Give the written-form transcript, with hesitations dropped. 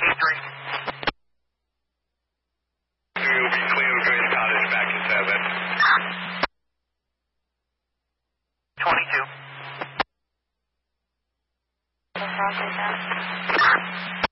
You'll be clear of Grace Cottage back in 7. 22.